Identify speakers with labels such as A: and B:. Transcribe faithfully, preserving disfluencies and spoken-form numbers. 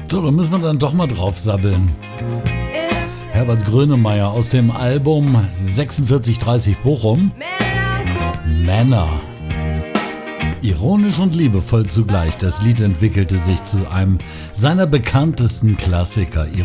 A: So, da müssen wir dann doch mal drauf sabbeln. Herbert Grönemeyer aus dem Album sechsundvierzig dreißig Bochum. Männer. Ironisch und liebevoll zugleich. Das Lied entwickelte sich zu einem seiner bekanntesten Klassiker.